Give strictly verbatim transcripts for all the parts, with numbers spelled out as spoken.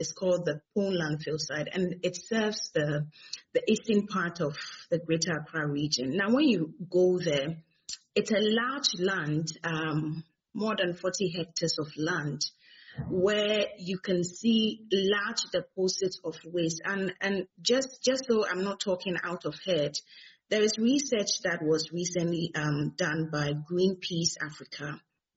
is called the Pone landfill site, and it serves the the eastern part of the Greater Accra region. Now, when you go there, it's a large land, um, more than forty hectares of land, where you can see large deposits of waste. And and just just so I'm not talking out of head, there is research that was recently um, done by Greenpeace Africa,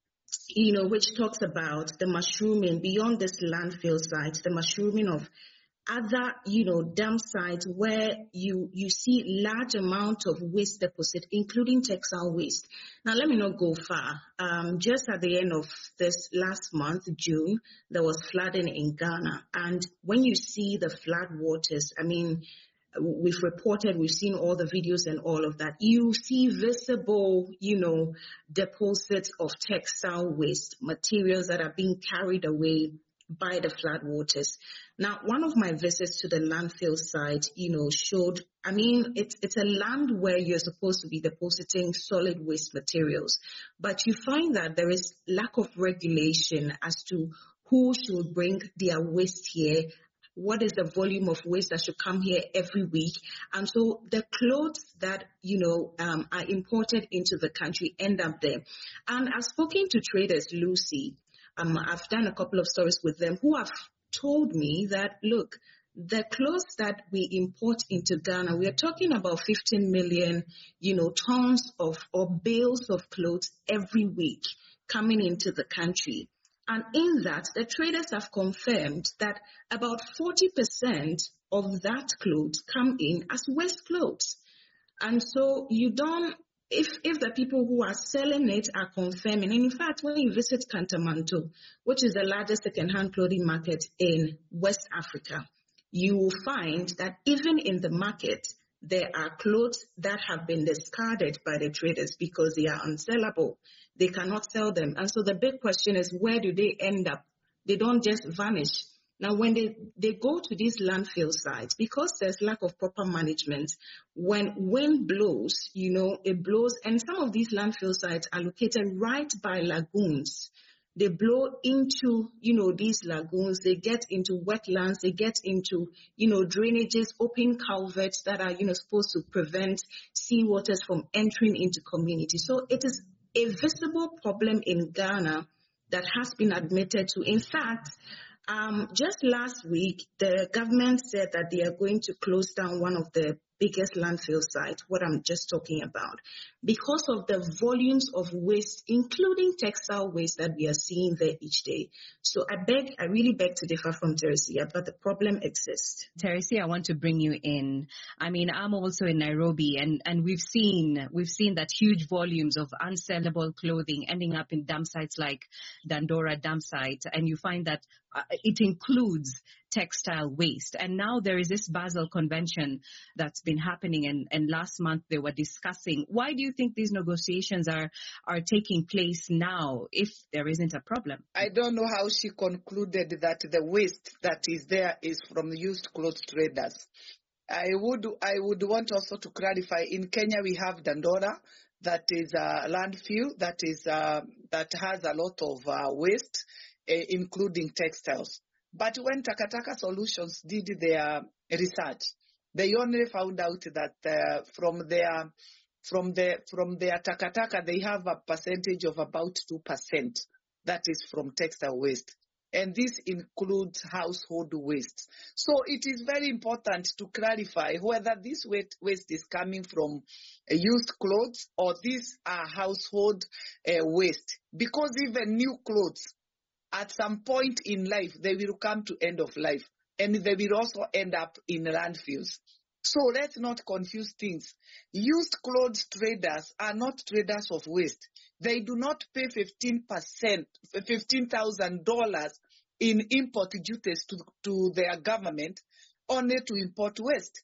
you know, which talks about the mushrooming beyond this landfill site, the mushrooming of other, you know, dump sites where you you see large amount of waste deposit, including textile waste. Now, let me not go far. Um, just at the end of this last month, June, there was flooding in Ghana. And when you see the flood waters, I mean, we've reported, we've seen all the videos and all of that. You see visible, you know, deposits of textile waste, materials that are being carried away by the flood waters. Now, one of my visits to the landfill site, you know, showed, I mean, it's it's a land where you're supposed to be depositing solid waste materials, but you find that there is lack of regulation as to who should bring their waste here, what is the volume of waste that should come here every week. And so the clothes that, you know, um, are imported into the country end up there. And I've spoken to traders, Lucy. Um, I've done a couple of stories with them who have told me that, look, the clothes that we import into Ghana, we are talking about fifteen million, you know, tons of or bales of clothes every week coming into the country. And in that, the traders have confirmed that about forty percent of that clothes come in as waste clothes. And so you don't, if if the people who are selling it are confirming, and in fact, when you visit Kantamanto, which is the largest second-hand clothing market in West Africa, you will find that even in the market, there are clothes that have been discarded by the traders because they are unsellable. They cannot sell them. And so the big question is, where do they end up? They don't just vanish. Now, when they, they go to these landfill sites, because there's lack of proper management, when wind blows, you know, it blows, and some of these landfill sites are located right by lagoons. They blow into, you know, these lagoons, they get into wetlands, they get into, you know, drainages, open culverts that are, you know, supposed to prevent seawaters from entering into communities. So it is a visible problem in Ghana that has been admitted to. In fact, um, just last week, the government said that they are going to close down one of the biggest landfill sites, what I'm just talking about, because of the volumes of waste, including textile waste that we are seeing there each day. So I beg, I really beg to differ from Teresia, but the problem exists. Teresia, I want to bring you in. I mean, I'm also in Nairobi, and, and we've seen we've seen that huge volumes of unsellable clothing ending up in dump sites like Dandora dump site, and you find that uh, it includes textile waste. And now there is this Basel Convention that's been happening, and, and last month they were discussing. Why do you think these negotiations are, are taking place now if there isn't a problem? I don't know how she concluded that the waste that is there is from used clothes traders. I would I would want also to clarify, in Kenya we have Dandora, that is a landfill that is uh, that has a lot of uh, waste, uh, including textiles. But when Takataka Solutions did their research, they only found out that uh, from their from their from their takataka they have a percentage of about two percent that is from textile waste, and this includes household waste. So it is very important to clarify whether this waste waste is coming from uh, used clothes or these are household uh, waste, because even new clothes, at some point in life, they will come to end of life, and they will also end up in landfills. So let's not confuse things. Used clothes traders are not traders of waste. They do not pay fifteen percent, fifteen thousand dollars in import duties to, to their government only to import waste.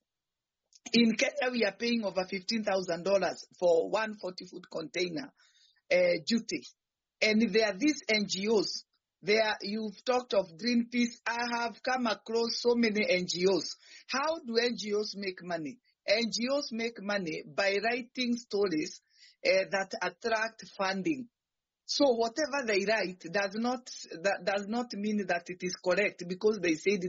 In Kenya, we are paying over fifteen thousand dollars for one forty-foot container uh, duty. And there are these N G Os. There, you've talked of Greenpeace. I have come across so many N G Os. How do N G Os make money? N G Os make money by writing stories uh, that attract funding. So whatever they write does not that does not mean that it is correct, because they said